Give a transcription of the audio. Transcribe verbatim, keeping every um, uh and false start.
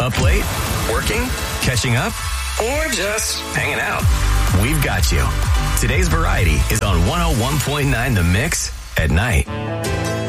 Up late? Working? Catching up? Or just hanging out? We've got you. Today's Variety is on one oh one point nine The Mix at night.